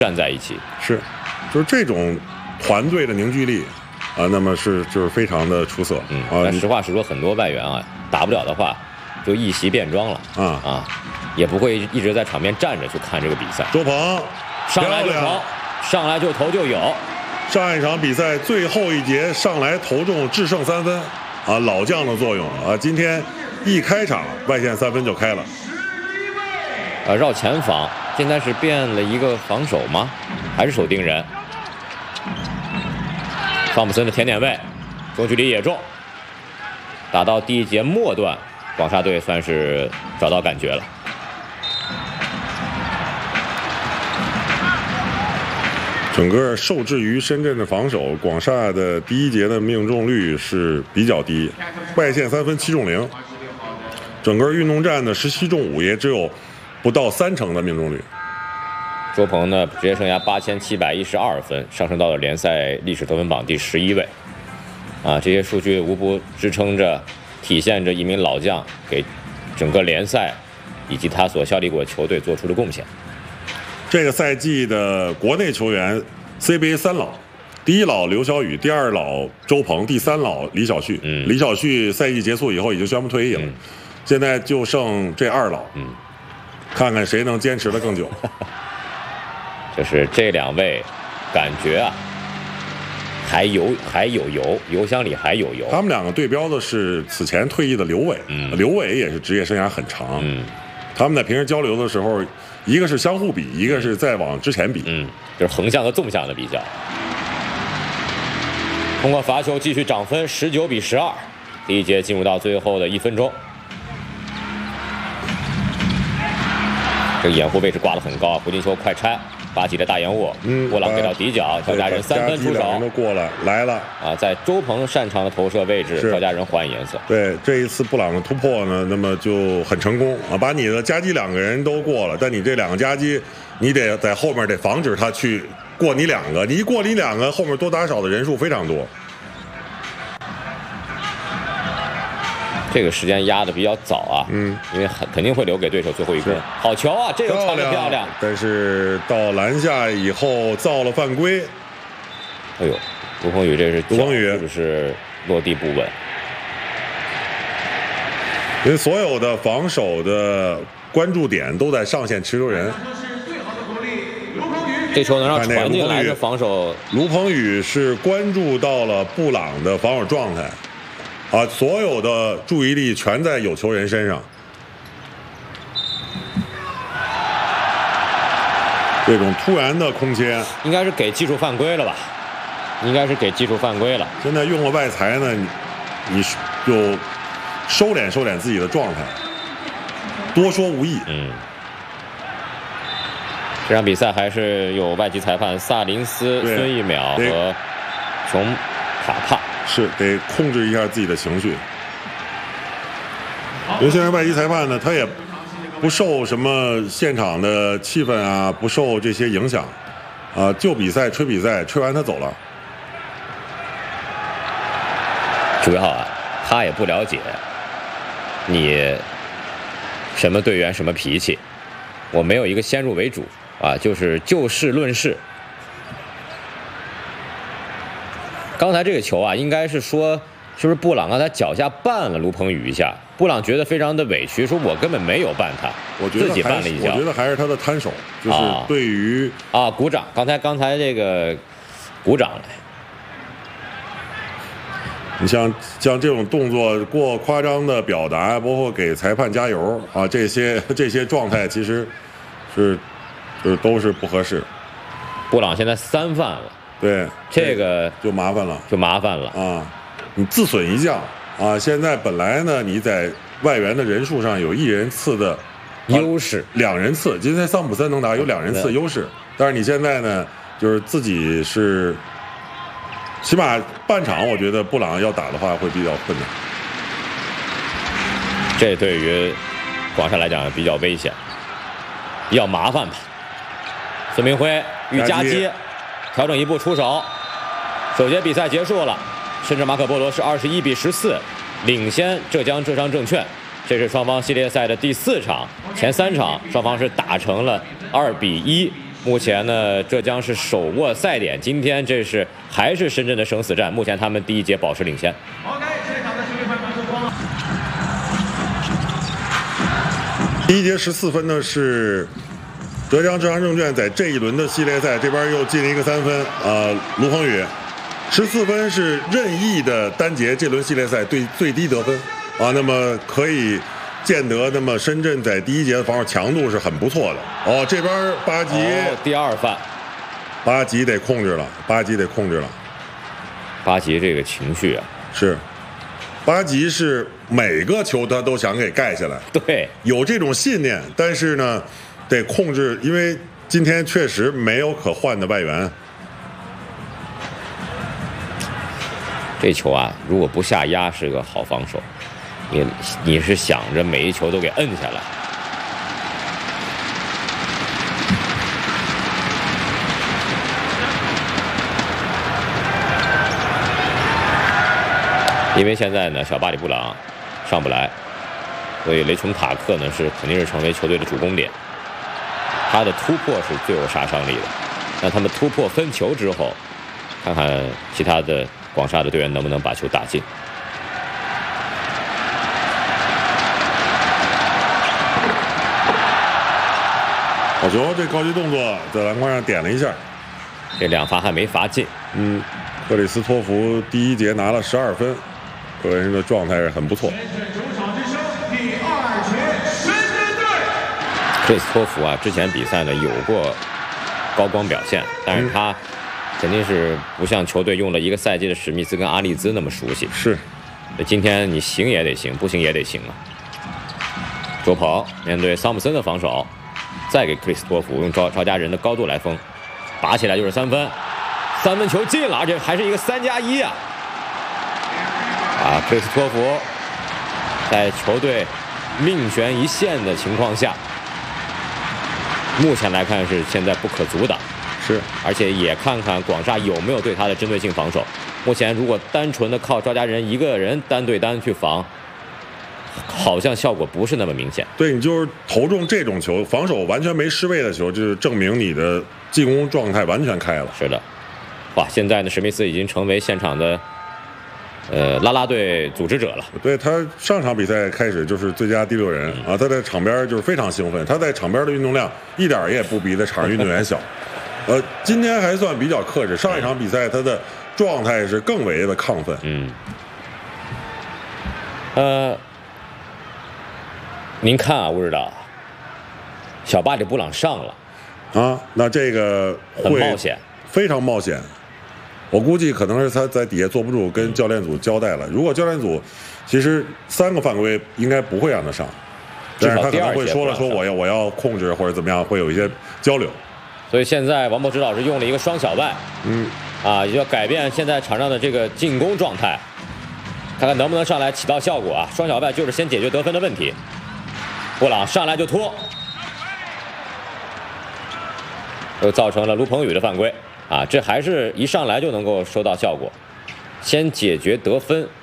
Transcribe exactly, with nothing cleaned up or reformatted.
站在一起。 是，就是这种团队的凝聚力啊，那么是就是非常的出色。 嗯， 啊， 但实话实说，很多外援啊，打不了的话，就一袭便装了啊啊，也不会一直在场边站着去看这个比赛。 周鹏上来就投，上来就投就有。 上一场比赛最后一节上来投中制胜三分，啊，老将的作用啊，今天一开场外线三分就开了。 啊，绕前防，现在是变了一个防守吗？还是守盯人？汤普森的甜点位，中距离也中。打到第一节末段，广厦队算是找到感觉了。 整个受制于深圳的防守，广厦的第一节的命中率是比较低，外线三分七中零，整个运动战的十七中五也只有不到三成的命中率。 周鹏呢，职业生涯八千七百一十二分，上升到了联赛历史得分榜第十一位。啊，这些数据无不支撑着、体现着一名老将给整个联赛以及他所效力过的球队做出的贡献。 这个赛季的国内球员 C B A 三老，第一老刘晓宇，第二老周鹏，第三老李晓旭。 嗯， 李晓旭赛季结束以后已经宣布退役了，嗯、现在就剩这二老。 嗯， 看看谁能坚持得更久。 就是这两位，感觉啊，还有还有油，油箱里还有油。 他们两个对标的是此前退役的刘伟， 嗯， 刘伟也是职业生涯很长， 嗯， 他们在平时交流的时候，一个是相互比，一个是再往之前比， 嗯，就是横向和纵向的比较。通过罚球继续涨分，十九比十二，第一节进入到最后的一分钟。这个掩护位置挂得很高，胡金秋快拆。巴吉的大延误， 嗯， 布朗给到底角，乔家人三分出手， 都过来来了啊！在周鹏擅长的投射位置，乔家人换颜色。 对，这一次布朗的突破呢，那么就很成功啊，把你的夹击两个人都过了，但你这两个夹击，你得在后面得防止他去过你两个，你一过你两个，后面多打少的人数非常多。 这个时间压的比较早啊， 嗯， 因为很肯定会留给对手最后一攻。好球啊，这个传得漂亮， 但是到篮下以后造了犯规。 哎呦，卢鹏宇这是卢鹏宇是不是落地不稳？ 因为所有的防守的关注点都在上线持球人。 这球能让传进来的防守， 卢鹏宇是关注到了布朗的防守状态。啊，所有的注意力全在有球人身上。这种突然的空切， 应该是给技术犯规了吧？应该是给技术犯规了。 现在用了外裁呢，你你就收敛收敛自己的状态，多说无益。 嗯。这场比赛还是有外籍裁判萨林斯、孙一淼和琼卡帕。 是得控制一下自己的情绪，因为现在外籍裁判呢，他也不受什么现场的气氛啊，不受这些影响，啊，就比赛吹比赛，吹完他走了。 主要啊，他也不了解你什么队员什么脾气，我没有一个先入为主啊，就是就事论事。刚才这个球啊，应该是说，是不是布朗刚才脚下绊了卢鹏宇一下？布朗觉得非常的委屈，说我根本没有绊他， 我觉得自己绊了一脚。 我觉得还是他的摊手，就是对于啊, 啊鼓掌。刚才刚才这个鼓掌来， 你像像这种动作过夸张的表达，包括给裁判加油啊，这些这些状态其实是就是都是不合适。 布朗现在三犯了。 对， 这个就麻烦了， 就麻烦了啊！你自损一将啊！现在本来呢，你在外援的人数上有一人次的优势， 啊、两人次。今天桑普森能打有两人次优势，但是你现在呢，就是自己是，起码半场，我觉得布朗要打的话会比较困难。 这对于广厦来讲比较危险，比较麻烦吧。孙明辉与夹击。调整一步出手，首节比赛结束了，深圳马可波罗是二十一比十四领先浙江浙商证券。这是双方系列赛的第四场，前三场双方是打成了二比一目前呢，浙江是手握赛点，今天这是还是深圳的生死战。目前他们第一节保持领先。 第一节十四分呢是浙江浙江证券在这一轮的系列赛这边又进了一个三分啊，卢鹏宇十四分是任意的单节这轮系列赛对最低得分啊，那么可以见得那么深圳在第一节的防守强度是很不错的哦。这边八级、 哦、第二犯， 八级得控制了，八级得控制了， 八级这个情绪啊是。八级是每个球他都想给盖下来， 对， 有这种信念，但是呢，得控制，因为今天确实没有可换的外援。 这球啊，如果不下压是个好防守，你你是想着每一球都给摁下来。因为现在呢，小巴里布朗上不来，所以雷琼塔克呢是肯定是成为球队的主攻点。他的突破是最有杀伤力的。那他们突破分球之后，看看其他的广厦的队员能不能把球打进。 好球，这高级动作在篮筐上点了一下， 这两罚还没罚进。 嗯，克里斯托弗第一节拿了十二分。个人的状态是很不错。 克里斯托弗啊，之前比赛呢有过高光表现，但是他肯定是不像球队用了一个赛季的史密斯跟阿利兹那么熟悉。 是， 今天你行也得行，不行也得行啊。周鹏面对桑普森的防守，再给克里斯托弗用赵赵家人的高度来封，拔起来就是三分，三分球进了，而且还是一个三加一啊！啊，克里斯托弗在球队命悬一线的情况下，目前来看是现在不可阻挡。 是， 而且也看看广厦有没有对他的针对性防守。目前如果单纯的靠赵家人一个人单对单去防，好像效果不是那么明显。 对，你就是投中这种球，防守完全没失位的球，就是证明你的进攻状态完全开了。 是的，哇，现在呢，史密斯已经成为现场的呃啦啦队组织者了。 对，他上场比赛开始就是最佳第六人啊，他在场边就是非常兴奋，他在场边的运动量一点也不比在场上运动员小。呃，今天还算比较克制，上一场比赛他的状态是更为的亢奋。 嗯，呃，您看啊，吴指导，小巴里布朗上了啊，那这个很冒险， 非常冒险。我估计可能是他在底下坐不住，跟教练组交代了。如果教练组其实三个犯规应该不会让他上，但是他可能会说了说我要我要控制或者怎么样，会有一些交流。 所以现在王博指导是用了一个双小外， 嗯， 啊，也要改变现在场上的这个进攻状态，看看能不能上来起到效果啊。双小外就是先解决得分的问题。布朗上来就拖，又造成了卢鹏宇的犯规啊，这还是一上来就能够收到效果，先解决得分。